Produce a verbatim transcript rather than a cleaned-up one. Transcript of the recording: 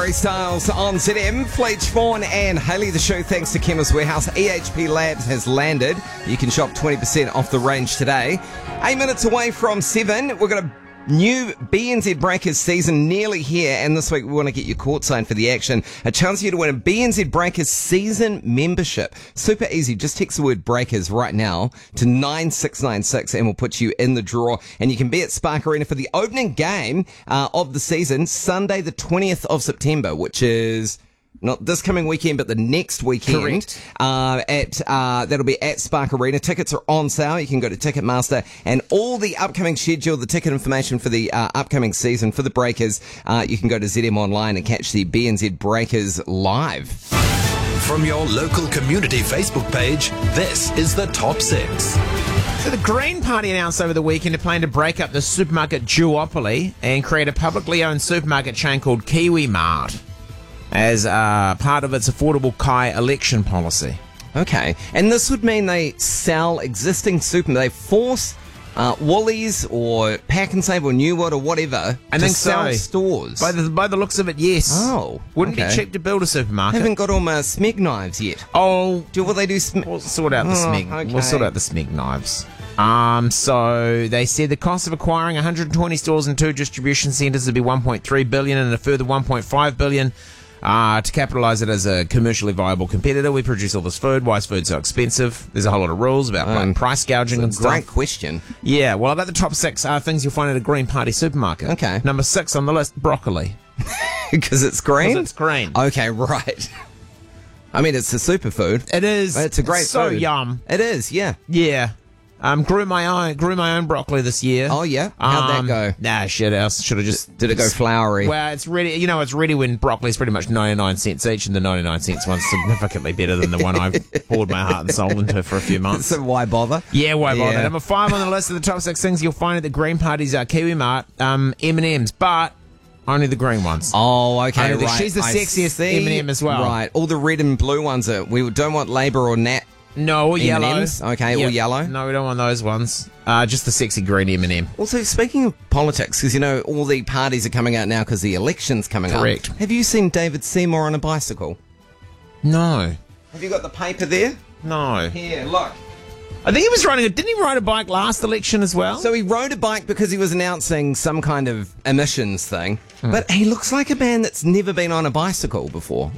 Harry Styles on Z M. Fleetch Vaughan and Hayley the Show, thanks to Chemist Warehouse. E H P Labs has landed. You can shop twenty percent off the range today. Eight minutes away from seven. We're going to new B N Z Breakers season nearly here, and this week we want to get you courtside for the action. A chance for you to win a B N Z Breakers season membership. Super easy. Just text the word Breakers right now to nine six nine six and we'll put you in the draw. And you can be at Spark Arena for the opening game uh, of the season, Sunday the twentieth of September, which is not this coming weekend, but the next weekend. Correct. Uh, at, uh, that'll be at Spark Arena. Tickets are on sale. You can go to Ticketmaster, and all the upcoming schedule, the ticket information for the uh, upcoming season for the Breakers, uh, you can go to Z M Online and catch the B N Z Breakers live. From your local community Facebook page, this is the Top six. So the Green Party announced over the weekend they're planning to break up the supermarket duopoly and create a publicly owned supermarket chain called Kiwi Mart as uh, part of its Affordable Kai election policy. Okay, and this would mean they sell existing super, they force uh, Woolies or Pack and Save or New World or whatever And to then sell so, stores. By the by the looks of it, yes. Oh, Wouldn't okay. be cheap to build a I supermarket. haven't got all my Smeg knives yet. Oh, Do will they do? Sm- we'll sort out the Oh, Smeg. okay. We'll sort out the Smeg knives. Um, so they said the cost of acquiring one hundred twenty stores and two distribution centres would be one point three billion dollars and a further one point five billion dollars. Uh, to capitalise it as a commercially viable competitor. We produce all this food. Why is food so expensive? There's a whole lot of rules about Um, like, price gouging and It's a great stuff. question. Yeah, well, about the top six uh, things you'll find at a Green Party supermarket. Okay. Number six on the list, broccoli. Because it's green? 'Cause it's green. Okay, right. I mean, it's a superfood. It is. But it's a great so food. yum. It is, yeah. Yeah. Um, grew my own grew my own broccoli this year. Oh, yeah? How'd um, that go? Nah, shit else. Should have just Did it go flowery? Well, it's ready. You know, it's ready when broccoli's pretty much ninety-nine cents each, and the ninety-nine cents one's significantly better than the one I poured my heart and soul into for a few months. So why bother? Yeah, why bother? Yeah. Number five on the list of the top six things you'll find at the Green Party's uh, Kiwi Mart, um, M and M's, but only the green ones. Oh, okay, I know that right. she's the I sexiest see. M and M as well. Right, all the red and blue ones are, we don't want Labour or Nat. No, all yellow. M and M's? Okay, all Yep. yellow. No, we don't want those ones. Uh, just the sexy green M and M. Also, speaking of politics, because you know all the parties are coming out now because the election's coming Correct. up. Have you seen David Seymour on a bicycle? No. Have you got the paper there? No. Here, look. I think he was riding a... Didn't he ride a bike last election as well? So he rode a bike because he was announcing some kind of emissions thing, but he looks like a man that's never been on a bicycle before.